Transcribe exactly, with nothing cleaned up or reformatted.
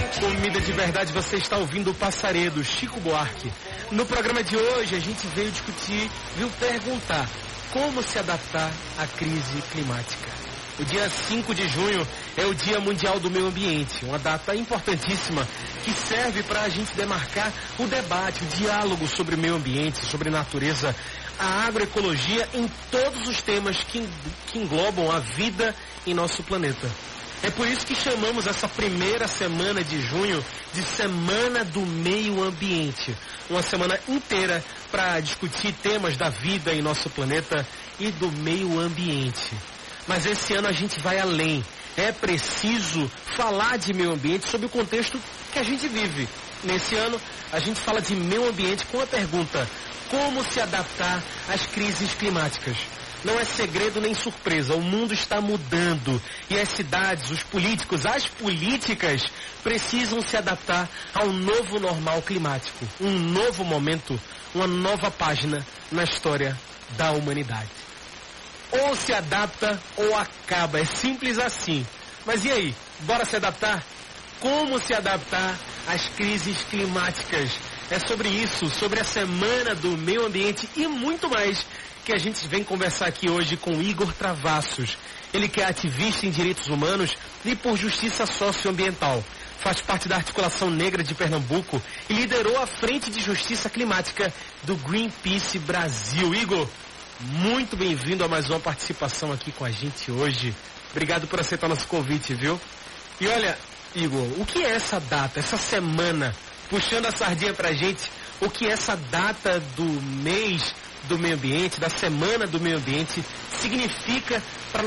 Comida de verdade, você está ouvindo o Passaredo, Chico Buarque. No programa de hoje a gente veio discutir, veio perguntar como se adaptar à crise climática. O dia cinco de junho é o Dia Mundial do Meio Ambiente, uma data importantíssima que serve para a gente demarcar o debate, o diálogo sobre o meio ambiente, sobre natureza, a agroecologia em todos os temas que, que englobam a vida em nosso planeta. É por isso que chamamos essa primeira semana de junho de Semana do Meio Ambiente. Uma semana inteira para discutir temas da vida em nosso planeta e do meio ambiente. Mas esse ano a gente vai além. É preciso falar de meio ambiente sob o contexto que a gente vive. Nesse ano, a gente fala de meio ambiente com a pergunta: como se adaptar às crises climáticas? Não é segredo nem surpresa, o mundo está mudando e as cidades, os políticos, as políticas precisam se adaptar ao novo normal climático. Um novo momento, uma nova página na história da humanidade. Ou se adapta ou acaba, é simples assim. Mas e aí, bora se adaptar? Como se adaptar às crises climáticas? É sobre isso, sobre a Semana do Meio Ambiente e muito mais que a gente vem conversar aqui hoje com Igor Travassos. Ele que é ativista em direitos humanos e por justiça socioambiental. Faz parte da Articulação Negra de Pernambuco e liderou a Frente de Justiça Climática do Greenpeace Brasil. Igor, muito bem-vindo a mais uma participação aqui com a gente hoje. Obrigado por aceitar nosso convite, viu? E olha, Igor, o que é essa data, essa semana, puxando a sardinha pra gente, o que essa data do mês do meio ambiente, da Semana do Meio Ambiente, significa para